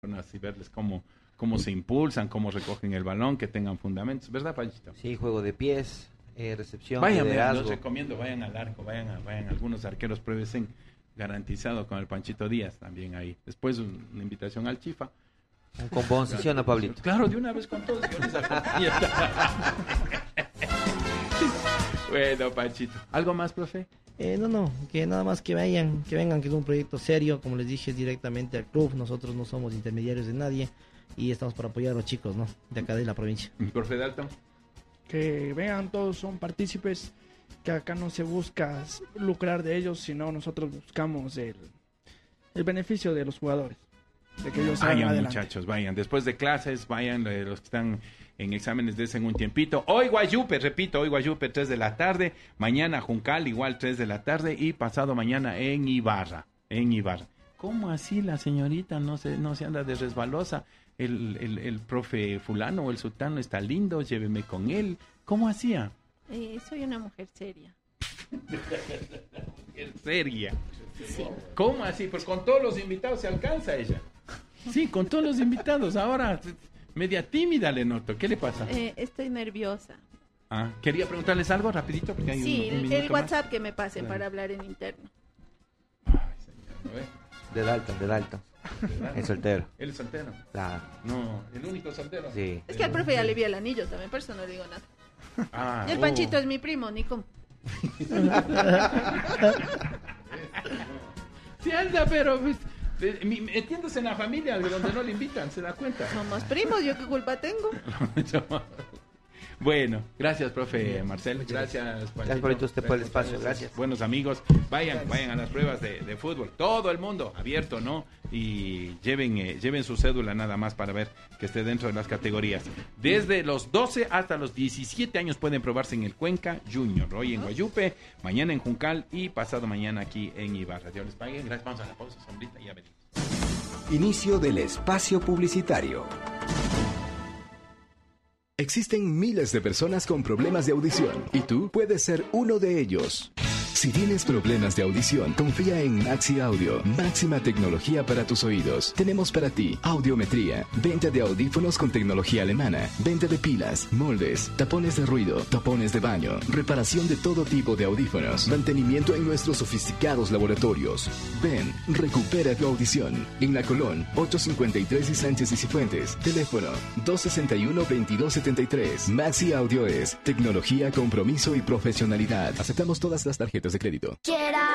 y verles cómo se impulsan, cómo recogen el balón, que tengan fundamentos, ¿verdad, Panchito? Sí, juego de pies, recepción, Vayan, liderazgo. los recomiendo, vayan al arco, vayan algunos arqueros, prueben garantizado con el Panchito Díaz también ahí. Después una invitación al Chifa. Un composición a Pablito. Claro, de una vez con todos, yo les acompaño. Bueno, Panchito. ¿Algo más, profe? No, que nada más que vengan, que es un proyecto serio, como les dije, directamente al club. Nosotros no somos intermediarios de nadie y estamos para apoyar a los chicos, ¿no? De acá de la provincia. Profe Dalton. Que vengan, todos son partícipes, que acá no se busca lucrar de ellos, sino nosotros buscamos el beneficio de los jugadores. De que ellos vayan, adelante. Muchachos, vayan. Después de clases, vayan los que están en exámenes, desen un tiempito. Hoy Guayupe, repito, hoy Guayupe 3 de la tarde, mañana Juncal igual 3 de la tarde y pasado mañana en Ibarra. ¿Cómo así la señorita no se anda de resbalosa? El profe fulano o el sultano está lindo, lléveme con él. ¿Cómo hacía? Soy una mujer seria. Mujer seria. Sí. ¿Cómo así? Pues con todos los invitados se alcanza ella. Sí, con todos los invitados. Ahora, media tímida le noto. ¿Qué le pasa? Estoy nerviosa. Quería preguntarles algo rapidito. Porque hay Sí, un el WhatsApp más. que me pasen para hablar en interno. Ay, señor, De Dalton. El soltero. ¿Él es soltero? Claro. No, el único soltero. Sí. Es que al profe ya le vi el anillo también, por eso no le digo nada. Y el oh. Panchito es mi primo, Nico. Sí anda, pero pues, metiéndose en la familia de donde no le invitan, ¿se da cuenta? Somos primos, ¿yo qué culpa tengo? Bueno, gracias, profe Marcel. Gracias, Panchito. Gracias por usted por el espacio, gracias. Buenos amigos, vayan a las pruebas de fútbol. Todo el mundo abierto, ¿no? Y lleven su cédula nada más para ver que esté dentro de las categorías. Desde los 12 hasta los 17 años pueden probarse en el Cuenca Junior. Hoy en Guayupe, mañana en Juncal y pasado mañana aquí en Ibarra. Dios les pague. Gracias. Vamos a la pausa, sombrita, y ya venimos. Inicio del espacio publicitario. Existen miles de personas con problemas de audición y tú puedes ser uno de ellos. Si tienes problemas de audición, confía en Maxi Audio, máxima tecnología para tus oídos. Tenemos para ti audiometría, venta de audífonos con tecnología alemana, venta de pilas, moldes, tapones de ruido, tapones de baño, reparación de todo tipo de audífonos, mantenimiento en nuestros sofisticados laboratorios. Ven, recupera tu audición. En La Colón, 853 y Sánchez y Cifuentes. Teléfono 261-2273. Maxi Audio es tecnología, compromiso y profesionalidad. Aceptamos todas las tarjetas de crédito.